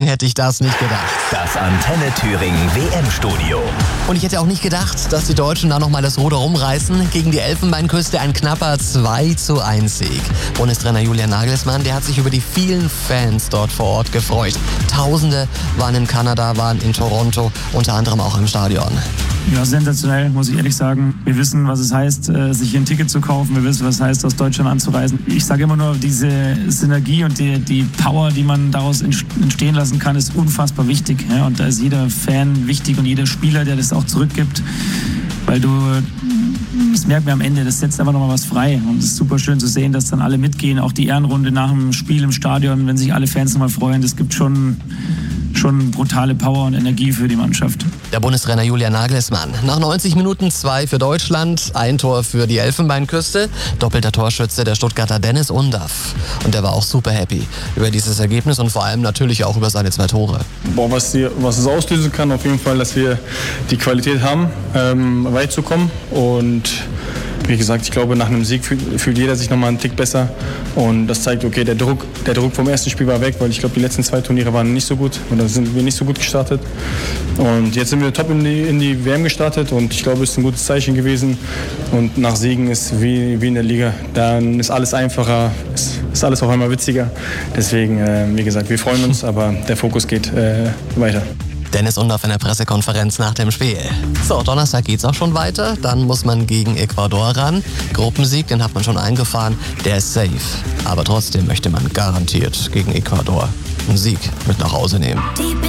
hätte ich das nicht gedacht. Das Antenne Thüringen WM-Studio. Und ich hätte auch nicht gedacht, dass die Deutschen da nochmal das Ruder rumreißen. Gegen die Elfenbeinküste ein knapper 2:1 Sieg. Bundestrainer Julian Nagelsmann, der hat sich über die vielen Fans dort vor Ort gefreut. Tausende waren in Kanada, waren in Toronto, unter anderem auch im Stadion. Ja, sensationell, muss ich ehrlich sagen. Wir wissen, was es heißt, sich hier ein Ticket zu kaufen. Wir wissen, was es heißt, aus Deutschland anzureisen. Ich sage immer nur, diese Synergie und die Power, die man daraus entstehen lassen kann, ist unfassbar wichtig. Ja, und da ist jeder Fan wichtig und jeder Spieler, der das auch zurückgibt. Weil das merkt man am Ende, das setzt einfach nochmal was frei. Und es ist super schön zu sehen, dass dann alle mitgehen. Auch die Ehrenrunde nach dem Spiel im Stadion, wenn sich alle Fans nochmal freuen, das gibt schon brutale Power und Energie für die Mannschaft. Der Bundestrainer Julian Nagelsmann. Nach 90 Minuten 2 für Deutschland, ein Tor für die Elfenbeinküste. Doppelter Torschütze der Stuttgarter Dennis Undaff. Und der war auch super happy über dieses Ergebnis und vor allem natürlich auch über seine 2 Tore. Was es auslösen kann, auf jeden Fall, dass wir die Qualität haben, weit zu kommen. Und wie gesagt, ich glaube, nach einem Sieg fühlt jeder sich nochmal einen Tick besser. Und das zeigt, okay, der Druck vom ersten Spiel war weg, weil ich glaube, die letzten 2 Turniere waren nicht so gut. Und da sind wir nicht so gut gestartet. Und jetzt sind wir top in die WM gestartet. Und ich glaube, es ist ein gutes Zeichen gewesen. Und nach Siegen ist wie in der Liga. Dann ist alles einfacher, ist alles auf einmal witziger. Deswegen, wie gesagt, wir freuen uns, aber der Fokus geht weiter. Dennis Undaff in der Pressekonferenz nach dem Spiel. So, Donnerstag geht's auch schon weiter. Dann muss man gegen Ecuador ran. Gruppensieg, den hat man schon eingefahren. Der ist safe. Aber trotzdem möchte man garantiert gegen Ecuador einen Sieg mit nach Hause nehmen.